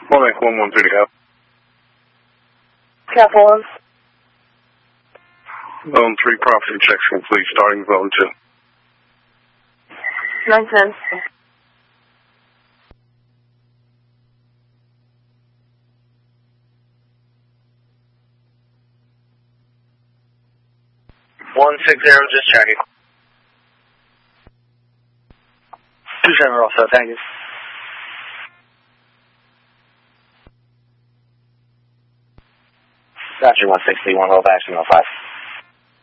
113 to go. Capital 1. Zone 3 property checks complete, starting zone 2. 910. Just checking. 27 also, thank you. Gotcha, 160, 1 hold action, 05.